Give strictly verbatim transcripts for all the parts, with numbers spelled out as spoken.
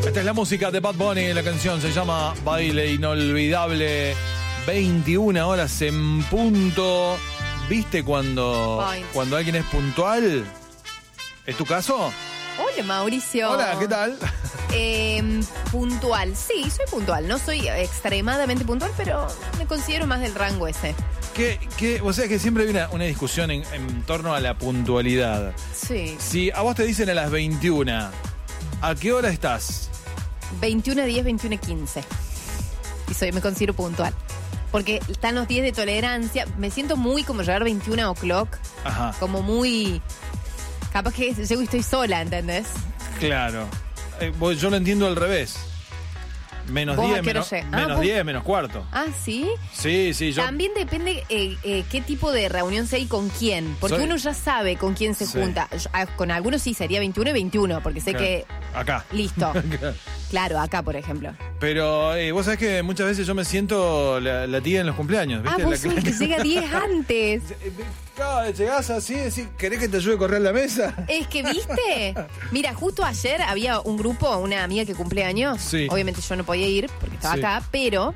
Esta es la música de Bad Bunny, la canción se llama Baile Inolvidable. veintiuna horas en punto. ¿Viste cuando, cuando alguien es puntual? ¿Es tu caso? Hola, Mauricio. Hola, ¿qué tal? Eh, puntual, sí, soy puntual. No soy extremadamente puntual, pero me considero más del rango ese. ¿Qué, qué, o sea que siempre hay una, una discusión en, en torno a la puntualidad. Sí. Si a vos te dicen a las veintiuna, ¿a qué hora estás? veintiuno diez, veintiuno quince. Y soy, me considero puntual. Porque están los diez de tolerancia. Me siento muy como llegar veintiuno o'clock. Ajá. Como muy... Capaz que llego y estoy sola, ¿entendés? Claro. Eh, yo lo entiendo al revés. Menos diez, menos, ah, menos diez, menos cuarto. Ah, ¿sí? Sí, sí, yo... También depende eh, eh, qué tipo de reunión sea y con quién. Porque Soy... uno ya sabe con quién se sí. junta. Yo, con algunos sí sería veintiuno y veintiuno, porque sé claro. que... Acá. Listo. Claro, acá, por ejemplo. Pero eh, vos sabés que muchas veces yo me siento la, la tía en los cumpleaños, ¿viste? Ah, vos la, sos el que llega diez antes. Claro, llegás así, decís, ¿querés que te ayude a correr la mesa? Es que, ¿viste? Mira, justo ayer había un grupo, una amiga que cumple años. Sí. Obviamente yo no podía ir porque estaba sí. acá, pero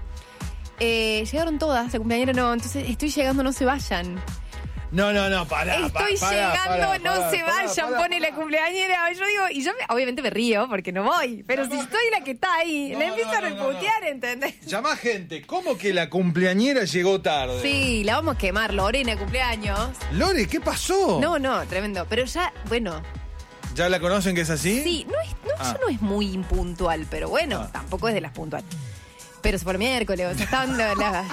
eh, llegaron todas, la cumpleañera no. Entonces, estoy llegando, no se vayan. No, no, no, pará. Estoy pa, llegando, pará, no pará, se pará, vayan, pará, pone pará. la cumpleañera. Yo digo, y yo me, obviamente me río porque no voy. Pero si estoy la que está ahí, No, le empiezo no, a no, reputear, no, no. ¿entendés? Llamá gente, ¿cómo que la cumpleañera llegó tarde? Sí, la vamos a quemar, Lorena, cumpleaños. Lore, ¿qué pasó? No, no, tremendo. Pero ya, bueno. ¿Ya la conocen que es así? Sí, no es, no, Ah. ella no es muy impuntual, pero bueno, Ah. tampoco es de las puntuales. Pero es por miércoles, o sea, estaban la- la-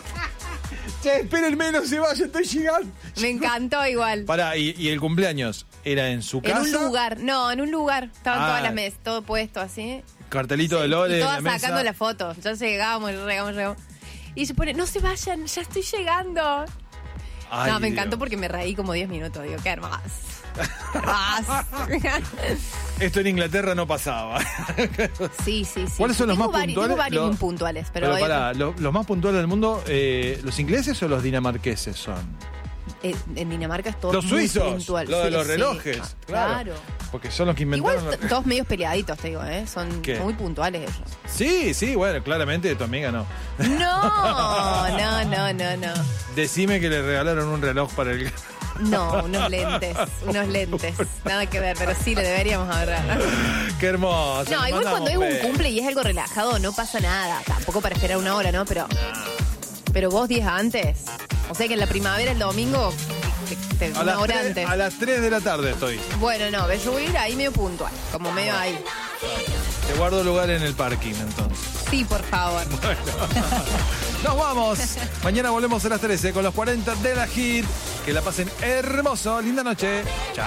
Che, espérenme, no se vayan, estoy llegando. me encantó igual. Pará, ¿y, y el cumpleaños era en su En casa? un lugar, no, en un lugar. Estaban Ah. todas las mesas, todo puesto así. Cartelito de Lore Y en todas la mesa. sacando la foto. Ya llegamos, llegamos, llegamos. Y se pone, no se vayan, ya estoy llegando. Ay, no, me Dios. encantó porque me reí como diez minutos. Digo, qué hermoso. Hermoso. Esto en Inglaterra no pasaba. Sí, sí, sí. ¿Cuáles son los Tengo más vari- puntuales? Tengo varios Los- impuntuales, pero, Pero hay pará, otros. lo- los más puntuales del mundo, eh, ¿los ingleses o los dinamarqueses son? Eh, en Dinamarca es todo Los muy suizos, puntual. lo de Sí, los sí. relojes. Ah, Claro. claro. Porque son los que Igual inventaron. t- todos medios peleaditos, te digo, ¿eh? Son ¿Qué? muy puntuales ellos. Sí, sí, bueno, claramente tu amiga no. No, no, no, no, no. Decime que le regalaron un reloj para el... No, unos lentes, unos lentes. Nada que ver, pero sí le deberíamos agarrar. Qué hermoso. No, le igual cuando es mandamos un besos. cumple y es algo relajado, no pasa nada. Tampoco para esperar una hora, ¿no? Pero, pero vos días antes. O sea que en la primavera, el domingo, te- te- A una las, hora tres, antes. a las tres de la tarde estoy. Bueno, no, yo voy a ir ahí medio puntual, como medio ahí. Te guardo lugar en el parking, entonces. Sí, por favor. Nos vamos. Mañana volvemos a las trece con los cuarenta de la Hit. Que la pasen hermoso. Linda noche. Chao.